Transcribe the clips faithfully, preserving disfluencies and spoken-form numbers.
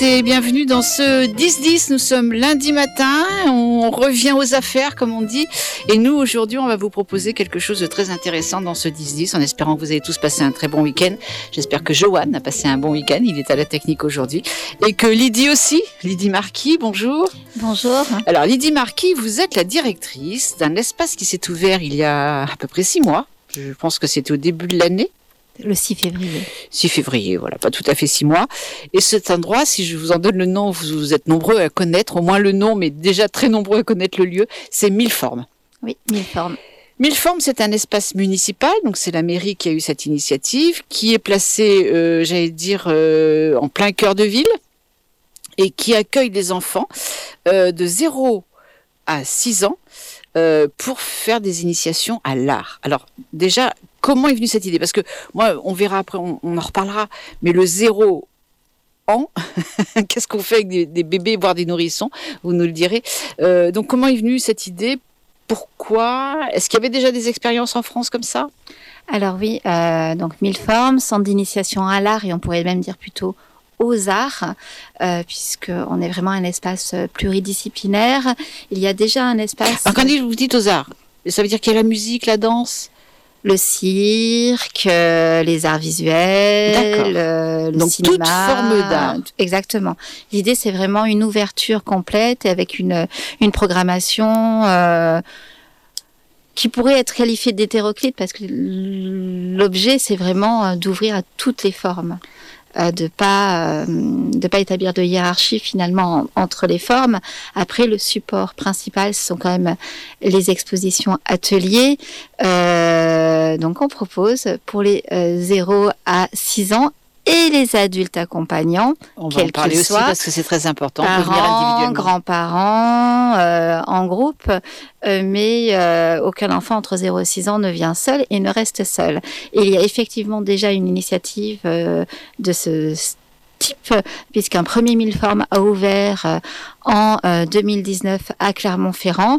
Et bienvenue dans ce dix dix. Nous sommes lundi matin, on revient aux affaires comme on dit. Et nous aujourd'hui on va vous proposer quelque chose de très intéressant dans ce dix dix en espérant que vous avez tous passé un très bon week-end. J'espère que Johan a passé un bon week-end, il est à la technique aujourd'hui. Et que Lydie aussi, Lydie Marquis, bonjour. Bonjour. Alors Lydie Marquis, vous êtes la directrice d'un espace qui s'est ouvert il y a à peu près six mois. Je pense que c'était au début de l'année. Le six février. six février, voilà, pas tout à fait six mois. Et cet endroit, si je vous en donne le nom, vous, vous êtes nombreux à connaître, au moins le nom, mais déjà très nombreux à connaître le lieu, c'est Milleformes. Oui, Milleformes. Milleformes, c'est un espace municipal, donc c'est la mairie qui a eu cette initiative, qui est placé, euh, j'allais dire, euh, en plein cœur de ville, et qui accueille des enfants euh, de zéro à six ans, Euh, pour faire des initiations à l'art. Alors déjà, comment est venue cette idée ? Parce que moi, on verra après, on, on en reparlera, mais le zéro an, qu'est-ce qu'on fait avec des, des bébés, voire des nourrissons ? Vous nous le direz. Euh, donc comment est venue cette idée ? Pourquoi ? Est-ce qu'il y avait déjà des expériences en France comme ça ? Alors oui, euh, donc Milleformes, centre d'initiation à l'art, et on pourrait même dire plutôt aux arts, euh, puisqu'on est vraiment un espace pluridisciplinaire. Il y a déjà un espace... Alors quand vous dites aux arts, ça veut dire qu'il y a la musique, la danse ? Le cirque, euh, les arts visuels, euh, le donc, cinéma. toute forme d'art. Exactement. L'idée, c'est vraiment une ouverture complète avec une, une programmation... Euh, qui pourrait être qualifiée d'hétéroclite, parce que l'objet, c'est vraiment d'ouvrir à toutes les formes. Euh, de pas euh, de pas établir de hiérarchie finalement en, entre les formes. Après, le support principal, ce sont quand même les expositions ateliers. Euh, donc, on propose pour les euh, zéro à six ans et les adultes accompagnants, on va en parler aussi soient, parce que c'est très important. Parents, on peut venir individuellement. Grands-parents, euh, en groupe, euh, mais euh, aucun enfant entre zéro et six ans ne vient seul et ne reste seul. Et il y a effectivement déjà une initiative euh, de ce type, puisqu'un premier Milleformes a ouvert euh, en euh, deux mille dix-neuf à Clermont-Ferrand.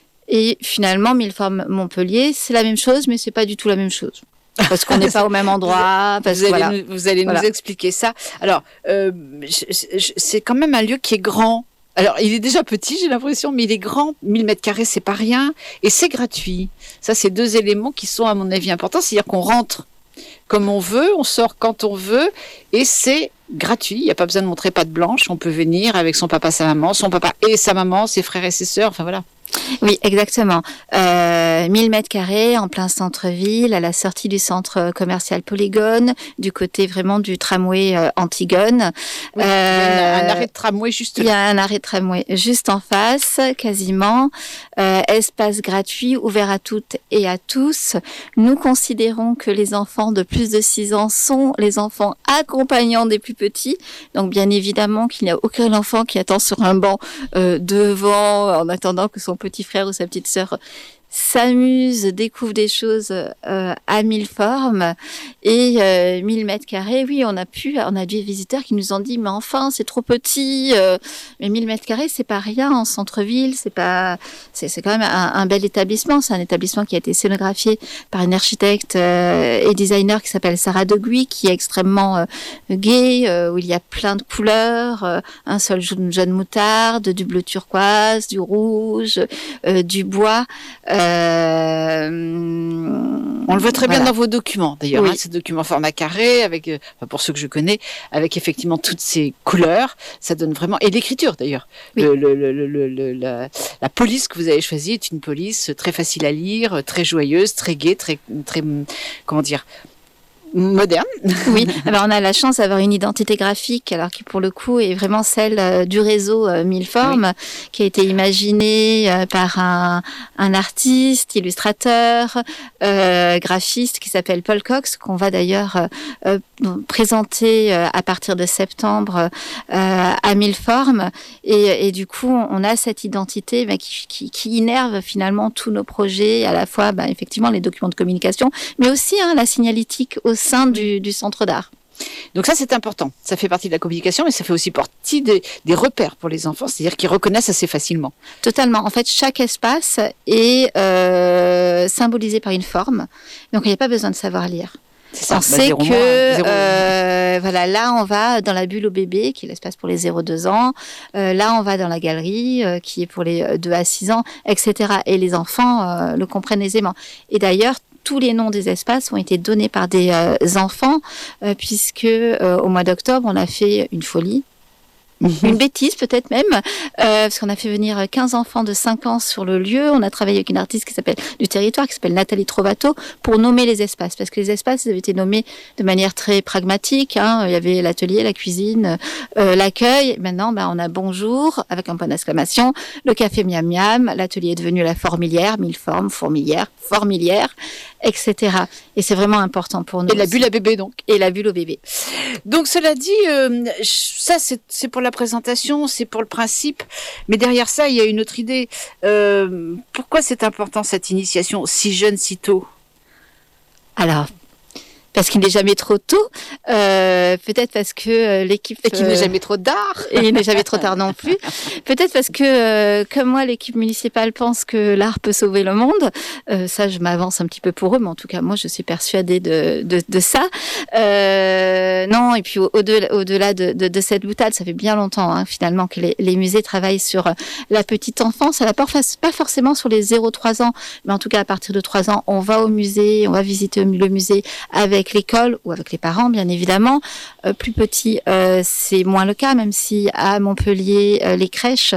Et finalement, Milleformes Montpellier, c'est la même chose, mais c'est pas du tout la même chose. Parce qu'on n'est pas au même endroit. Parce vous, allez voilà. nous, vous allez voilà. nous expliquer ça. Alors, euh, c'est quand même un lieu qui est grand. Alors, il est déjà petit, j'ai l'impression, mais il est grand. mille mètres carrés, c'est pas rien. Et c'est gratuit. Ça, c'est deux éléments qui sont, à mon avis, importants. C'est-à-dire qu'on rentre comme on veut, on sort quand on veut, et c'est gratuit. Il n'y a pas besoin de montrer patte blanche. On peut venir avec son papa, sa maman, son papa et sa maman, ses frères et ses sœurs. Enfin, voilà. Oui, exactement. Euh, mille mètres carrés en plein centre-ville, à la sortie du centre commercial Polygone, du côté vraiment du tramway euh, Antigone. Oui, euh, il y a un arrêt de tramway juste là. Il y a un arrêt de tramway juste en face, quasiment. Euh, espace gratuit, ouvert à toutes et à tous. Nous considérons que les enfants de plus de six ans sont les enfants accompagnants des plus petits. Donc, bien évidemment qu'il n'y a aucun enfant qui attend sur un banc euh, devant, en attendant que son petit frère ou sa petite sœur s'amuse, découvre des choses euh, à Milleformes et euh, mille mètres carrés. Oui, on a pu, on a des visiteurs qui nous ont dit, mais enfin, c'est trop petit. Euh, mais mille mètres carrés, c'est pas rien en centre-ville. C'est pas, c'est, c'est quand même un, un bel établissement. C'est un établissement qui a été scénographié par une architecte euh, et designer qui s'appelle Sarah Deguy, qui est extrêmement euh, gai, euh, où il y a plein de couleurs, euh, un seul jaune, jaune moutarde, du bleu turquoise, du rouge, euh, du bois. Euh, Euh, on le voit très voilà. bien dans vos documents, d'ailleurs. Oui. Hein, ces documents format carré, avec, euh, pour ceux que je connais, avec effectivement toutes ces couleurs, ça donne vraiment. Et l'écriture, d'ailleurs. Oui. Le, le, le, le, le, la, la police que vous avez choisie est une police très facile à lire, très joyeuse, très gaie, très, très, comment dire. Moderne. Oui, alors on a la chance d'avoir une identité graphique, alors qui pour le coup est vraiment celle euh, du réseau euh, Milleformes, oui. qui a été imaginée euh, par un, un artiste, illustrateur, euh, graphiste qui s'appelle Paul Cox, qu'on va d'ailleurs euh, présenter euh, à partir de septembre euh, à Milleformes. Et, et du coup, on a cette identité bah, qui, qui, qui innerve finalement tous nos projets, à la fois bah, effectivement les documents de communication, mais aussi hein, la signalétique au sein du, du centre d'art. Donc ça, c'est important. Ça fait partie de la communication, mais ça fait aussi partie des, des repères pour les enfants, c'est-à-dire qu'ils reconnaissent assez facilement. Totalement. En fait, chaque espace est euh, symbolisé par une forme. Donc, il n'y a pas besoin de savoir lire. C'est ça, on bah, sait zéro que mois, zéro- euh, voilà, là on va dans la bulle au bébé, qui est l'espace pour les zéro deux ans. Euh, là on va dans la galerie, euh, qui est pour les deux à six ans, et cetera. Et les enfants euh, le comprennent aisément. Et d'ailleurs, tous les noms des espaces ont été donnés par des euh, enfants, euh, puisque euh, au mois d'octobre, on a fait une folie. Une bêtise peut-être même, euh, parce qu'on a fait venir quinze enfants de cinq ans sur le lieu. On a travaillé avec une artiste qui s'appelle du territoire, qui s'appelle Nathalie Trovato, pour nommer les espaces. Parce que les espaces, ils avaient été nommés de manière très pragmatique. Hein. Il y avait l'atelier, la cuisine, euh, l'accueil. Maintenant, ben, on a bonjour, avec un point d'exclamation, le café miam miam. L'atelier est devenu la formilière, mille formes, fourmilière, formilière, et cetera. Et c'est vraiment important pour nous. Et la aussi. bulle à bébé, donc. Et la bulle au bébé. Donc, cela dit, euh, ça, c'est, c'est pour la présentation, c'est pour le principe. Mais derrière ça, il y a une autre idée. Euh, pourquoi c'est important, cette initiation, si jeune, si tôt? Alors, parce qu'il n'est jamais trop tôt, euh, peut-être parce que euh, l'équipe... Et qu'il euh, n'est jamais trop tard. Et il n'est jamais trop tard non plus. Peut-être parce que, euh, comme moi, l'équipe municipale pense que l'art peut sauver le monde. Euh, ça, je m'avance un petit peu pour eux, mais en tout cas, moi, je suis persuadée de, de, de ça. Euh, non, et puis au- au-delà, au-delà de, de, de cette boutade, ça fait bien longtemps, hein, finalement, que les, les musées travaillent sur la petite enfance. Alors, pas pas forcément sur les zéro trois ans, mais en tout cas, à partir de trois ans, on va au musée, on va visiter le musée avec l'école ou avec les parents, bien évidemment. Euh, plus petit, euh, c'est moins le cas, même si à Montpellier, euh, les crèches,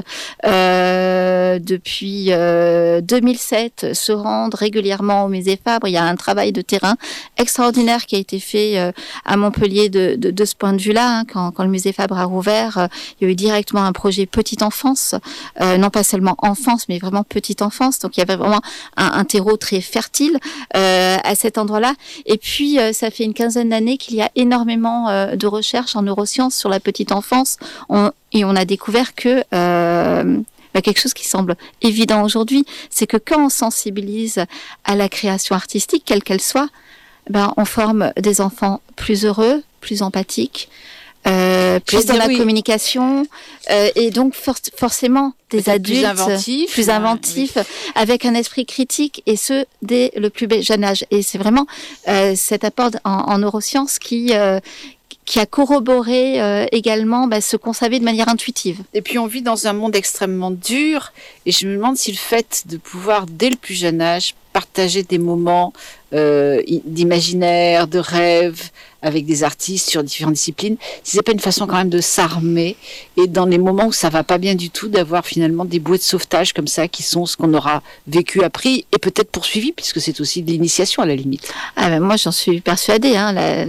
euh, depuis euh, deux mille sept, se rendent régulièrement au musée Fabre. Il y a un travail de terrain extraordinaire qui a été fait euh, à Montpellier de, de, de ce point de vue-là. Hein. Quand, quand le musée Fabre a rouvert, euh, il y a eu directement un projet petite enfance, euh, non pas seulement enfance, mais vraiment petite enfance. Donc il y avait vraiment un, un terreau très fertile euh, à cet endroit-là. Et puis, euh, ça fait une quinzaine d'années qu'il y a énormément euh, de recherches en neurosciences sur la petite enfance. On, et on a découvert que euh, bah, quelque chose qui semble évident aujourd'hui, c'est que quand on sensibilise à la création artistique, quelle qu'elle soit, ben, on forme des enfants plus heureux, plus empathiques, euh, plus dans dire, la oui. communication, euh, et donc for- forcément des Peut-être adultes plus inventifs. plus inventifs, avec un esprit critique, et ce dès le plus jeune âge. Et c'est vraiment euh, cet apport en, en neurosciences qui euh, qui a corroboré euh, également bah, ce qu'on savait de manière intuitive. Et puis on vit dans un monde extrêmement dur, et je me demande si le fait de pouvoir, dès le plus jeune âge, partager des moments euh, d'imaginaire, de rêve, avec des artistes sur différentes disciplines, si c'est pas une façon quand même de s'armer, et dans les moments où ça va pas bien du tout, d'avoir finalement des bouées de sauvetage comme ça, qui sont ce qu'on aura vécu, appris, et peut-être poursuivi, puisque c'est aussi de l'initiation à la limite. Ah ben moi j'en suis persuadée, hein, la...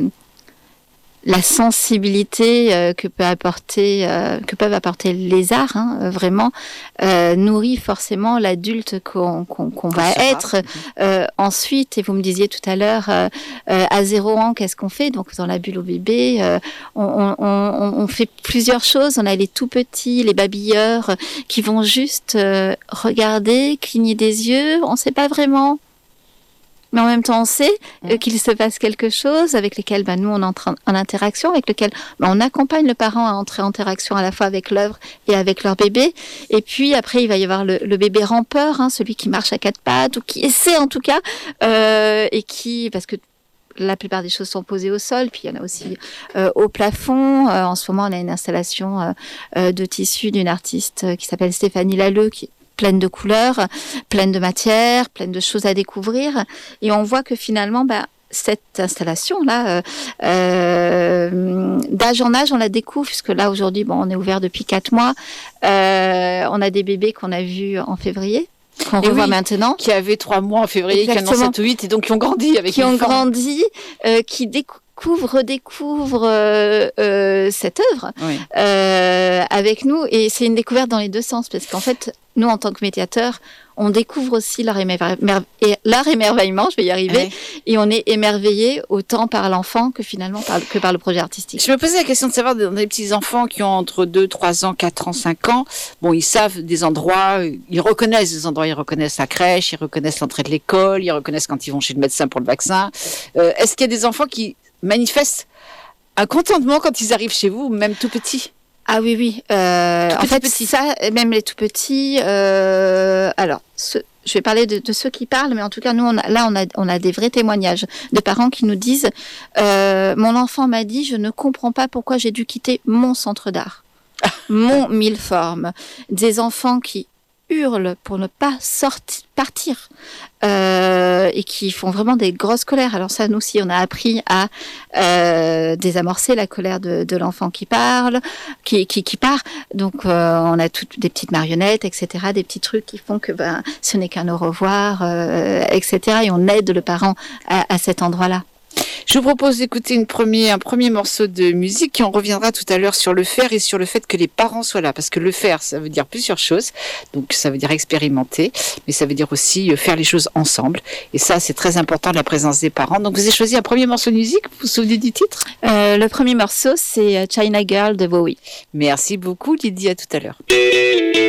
la sensibilité euh, que peut apporter, euh, que peuvent apporter les arts, hein, euh, vraiment euh, nourrit forcément l'adulte qu'on, qu'on, qu'on va être. Euh, ensuite, et vous me disiez tout à l'heure, euh, euh, à zéro ans, qu'est-ce qu'on fait? Donc dans la bulle au bébé, euh, on, on, on, on fait plusieurs choses. On a les tout petits, les babilleurs, euh, qui vont juste euh, regarder, cligner des yeux. On ne sait pas vraiment. Mais en même temps, on sait euh, qu'il se passe quelque chose avec lesquels ben, nous, on entre en, en interaction, avec lequel ben, on accompagne le parent à entrer en interaction à la fois avec l'œuvre et avec leur bébé. Et puis après, il va y avoir le, le bébé rampeur, hein, celui qui marche à quatre pattes, ou qui essaie en tout cas, euh, et qui, parce que la plupart des choses sont posées au sol, puis il y en a aussi euh, au plafond. Euh, en ce moment, on a une installation euh, euh, de tissu d'une artiste euh, qui s'appelle Stéphanie Lalleux, qui pleine de couleurs, pleine de matière, pleine de choses à découvrir. Et on voit que finalement, bah, cette installation-là, euh, euh, d'âge en âge, on la découvre, puisque là, aujourd'hui, bon, on est ouvert depuis quatre mois. Euh, on a des bébés qu'on a vus en février, qu'on Et revoit oui, maintenant. Qui avaient trois mois en février, Exactement. qui en ont sept ou huit, et donc qui ont grandi avec Qui une ont forme. grandi, euh, qui découvrent, redécouvrent euh, euh, cette œuvre Oui. euh, avec nous. Et c'est une découverte dans les deux sens, parce qu'en fait, nous, en tant que médiateurs, on découvre aussi l'art, émerve... et l'art émerveillement, je vais y arriver, Oui. et on est émerveillé autant par l'enfant que finalement par le, que par le projet artistique. Je me posais la question de savoir, dans les petits enfants qui ont entre deux, trois ans, quatre ans, cinq ans, bon, ils savent des endroits, ils reconnaissent des endroits, ils reconnaissent la crèche, ils reconnaissent l'entrée de l'école, ils reconnaissent quand ils vont chez le médecin pour le vaccin. Euh, est-ce qu'il y a des enfants qui manifestent un contentement quand ils arrivent chez vous, même tout petits? Ah oui, oui. Euh, Tout en petit, fait, petit. ça, même les tout petits, euh, alors, ce, je vais parler de, de ceux qui parlent, mais en tout cas, nous, on a, là, on a, on a des vrais témoignages de parents qui nous disent euh, « Mon enfant m'a dit, je ne comprends pas pourquoi j'ai dû quitter mon centre d'art, mon mille-formes. » Des enfants qui hurlent pour ne pas sortir, partir, euh, et qui font vraiment des grosses colères. Alors ça, nous aussi, on a appris à euh, désamorcer la colère de, de l'enfant qui parle, qui, qui, qui part. Donc, euh, on a toutes des petites marionnettes, et cetera, des petits trucs qui font que ben, ce n'est qu'un au revoir, euh, et cetera. Et on aide le parent à, à cet endroit-là. Je vous propose d'écouter une premier, un premier morceau de musique et on reviendra tout à l'heure sur le faire et sur le fait que les parents soient là. Parce que le faire, ça veut dire plusieurs choses. Donc, ça veut dire expérimenter, mais ça veut dire aussi faire les choses ensemble. Et ça, c'est très important, la présence des parents. Donc, vous avez choisi un premier morceau de musique. Vous vous souvenez du titre ? euh, Le premier morceau, c'est China Girl de Bowie. Merci beaucoup, Lydie. À tout à l'heure.